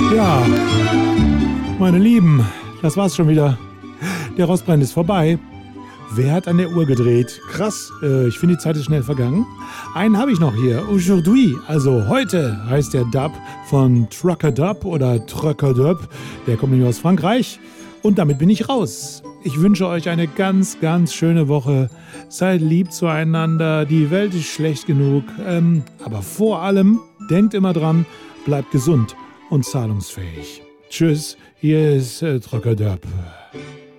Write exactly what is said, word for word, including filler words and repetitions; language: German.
Ja, meine Lieben, das war's schon wieder. Der Rostbrand ist vorbei. Wer hat an der Uhr gedreht? Krass, äh, ich finde, die Zeit ist schnell vergangen. Einen habe ich noch hier. Aujourd'hui, also heute, heißt der Dub von Trucker Dub oder Trucker Dub. Der kommt nämlich aus Frankreich. Und damit bin ich raus. Ich wünsche euch eine ganz, ganz schöne Woche. Seid lieb zueinander. Die Welt ist schlecht genug. Ähm, aber vor allem, denkt immer dran, bleibt gesund und zahlungsfähig. Tschüss, hier ist äh, Trucker Dub.